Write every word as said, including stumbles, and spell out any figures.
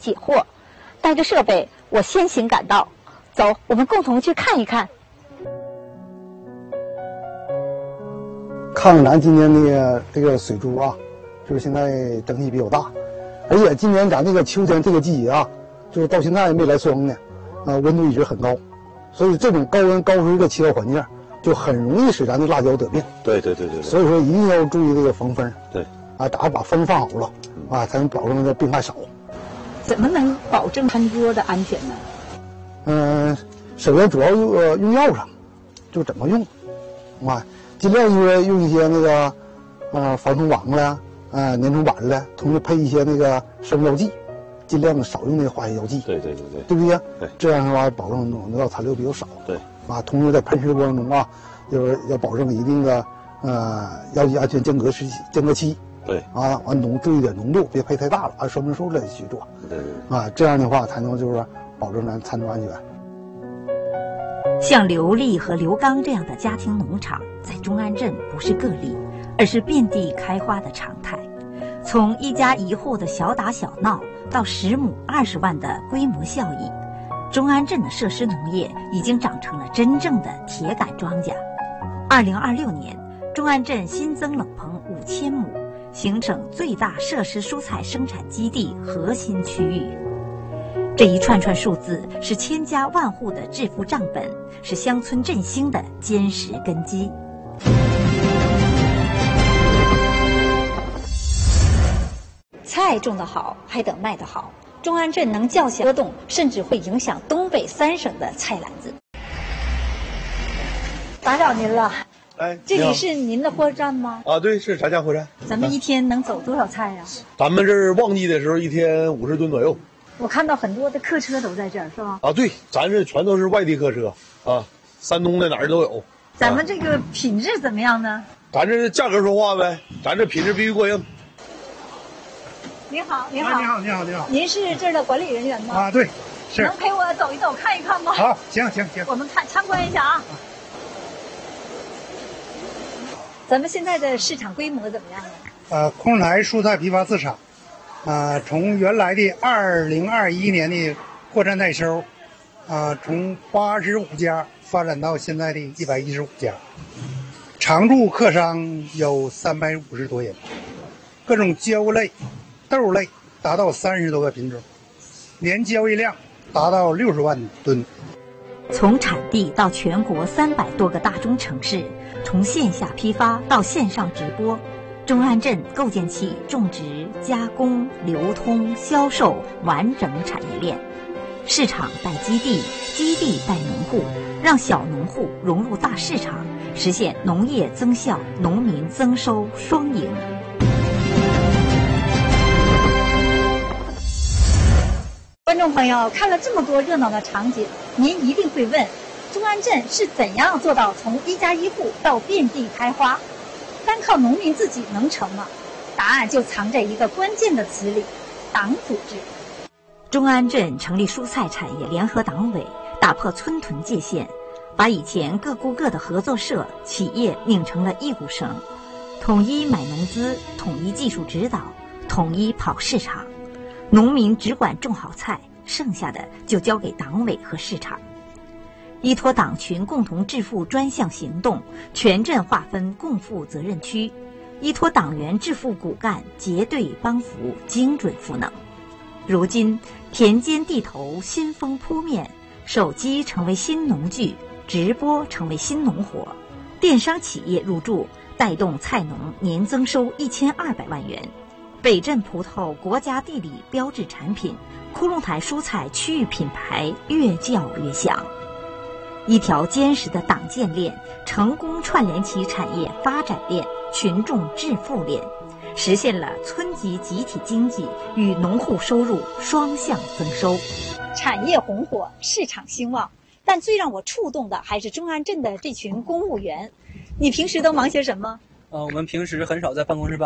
解惑。带着设备，我先行赶到。走，我们共同去看一看。 抗日南今年那个这个水珠啊，就是现在整体比较大，而且今年咱这个秋天这个季节啊，就是到现在没来霜呢，呃，温度一直很高，所以这种高温高湿的气候环境，就很容易使咱的辣椒得病。 对对对对对。 所以说一定要注意这个防风。 对。 啊，打把风放好了，啊，才能保证这病害少。 怎么能保证餐桌的安全呢？ 嗯、呃，首先主要用呃用药上，就怎么用，啊，尽量就是用一些那个，呃，防虫网了，呃，粘虫板了，同时配一些那个生物药剂，尽量少用那个化学药剂。 对对对对， 对不对？ 对， 这样的话保证农药残留比较少。 对， 啊，同时在喷施过程中啊，就是要保证一定的呃药剂安全间隔时间隔期。 对， 啊，完浓注意点浓度，别配太大了，按说明书来去做。 对对对，啊，这样的话才能就是保证咱餐桌安全。 像刘丽和刘刚这样的家庭农场，在中安镇不是个例，而是遍地开花的常态。从一家一户的小打小闹，到十亩二十万的规模效益，中安镇的设施农业已经长成了真正的铁杆庄稼。二零二六年，中安镇新增冷棚五千亩，形成最大设施蔬菜生产基地核心区域。这一串串数字是千家万户的致富账本，是乡村振兴的坚实根基。 菜种得好，还得卖得好。中安镇能叫响波动，甚至会影响东北三省的菜篮子。打扰您了。 哎， 这里是您的货站吗？ 啊，对，是咱家货站。 咱们一天能走多少菜呀、啊？ 咱们这儿旺季的时候，一天五十吨左右。 我看到很多的客车都在这儿，是吧？ 啊，对，咱这全都是外地客车啊，山东的哪儿都有。 咱们这个品质怎么样呢？ 咱这价格说话呗，咱这品质必须过硬。 您好，您好， 啊、你好，你好，你好。 您是这儿的管理人员吗？ 啊，对，是。 能陪我走一走，看一看吗？ 好，行行行。 我们看参观一下啊。咱们现在的市场规模怎么样呢？ 呃，空台蔬菜批发市场，啊、呃，从原来的二零二一年的货站代收，啊、呃，从八十五家发展到现在的一百一十五家，常驻客商有三百五十多人，各种胶类、豆类达到三十多个品种，年交易量达到六十万吨。 从产地到全国三百多个大中城市，从线下批发到线上直播，中安镇构建起种植、加工、流通、销售完整产业链。市场带基地，基地带农户，让小农户融入大市场，实现农业增效、农民增收双赢。 观众朋友，看了这么多热闹的场景，您一定会问，中安镇是怎样做到从一家一户到遍地开花？单靠农民自己能成吗？答案就藏在一个关键的词里：党组织。 中安镇成立蔬菜产业联合党委，打破村屯界限，把以前各顾各的合作社、企业拧成了一股绳，统一买农资，统一技术指导，统一跑市场。农民只管种好菜，剩下的就交给党委和市场。依托党群共同致富专项行动，全镇划分共富责任区，依托党员致富骨干结对帮扶，精准赋能。如今田间地头新风扑面，手机成为新农具，直播成为新农活，电商企业入驻，带动菜农年增收一千二百万元。北镇葡萄国家地理标志产品，窟窿台蔬菜区域品牌越叫越响。一条坚实的党建链，成功串联起产业发展链、群众致富链，实现了村级集体经济与农户收入双向增收。 产业红火，市场兴旺，但最让我触动的还是中安镇的这群公务员。你平时都忙些什么？ 呃，我们平时很少在办公室办